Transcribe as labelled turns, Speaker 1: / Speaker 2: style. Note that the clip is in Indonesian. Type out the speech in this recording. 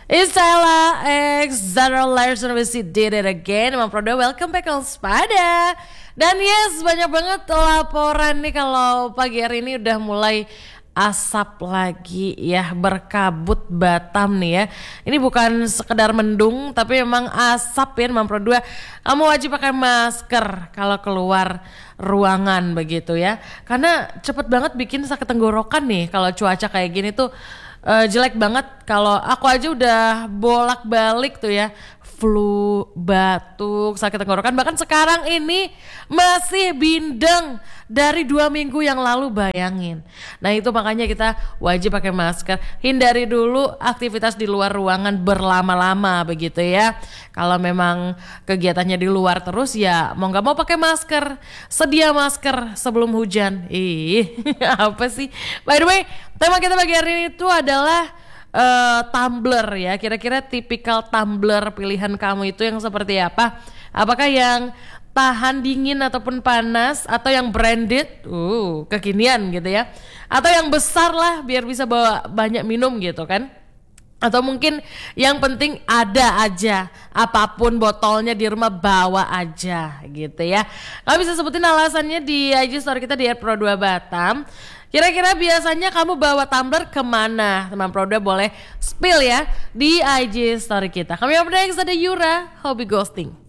Speaker 1: Isela X Zara Larson we did it again. Emang Prodo, welcome back on Spada. Dan yes, banyak banget laporan nih kalau pagi hari ini udah mulai asap lagi ya, berkabut Batam nih ya. Ini bukan sekedar mendung tapi memang asap ya Mam Pro 2. Kamu wajib pakai masker kalau keluar ruangan begitu ya. Karena cepet banget bikin sakit tenggorokan nih kalau cuaca kayak gini tuh. Jelek banget. Kalau aku aja udah bolak-balik tuh ya, flu, batuk, sakit tenggorokan, bahkan sekarang ini masih bindeng dari 2 minggu yang lalu, bayangin. Nah itu makanya kita wajib pakai masker. Hindari dulu aktivitas di luar ruangan berlama-lama begitu ya. Kalau memang kegiatannya di luar terus ya mau gak mau pakai masker. Sedia masker sebelum hujan. Apa sih? By the way, tema kita pagi hari ini itu adalah tumbler ya. Kira-kira tipikal tumbler pilihan kamu itu yang seperti apa? Apakah yang tahan dingin ataupun panas, atau yang branded, kekinian gitu ya, atau yang besar lah biar bisa bawa banyak minum gitu kan, atau mungkin yang penting ada aja, apapun botolnya di rumah bawa aja gitu ya. Kamu bisa sebutin alasannya di IG story kita di @pro2batam. Kira-kira biasanya kamu bawa tumbler kemana? Teman Pro2 boleh spill ya di IG story kita. Kami up next ada Yura, Hobi Ghosting.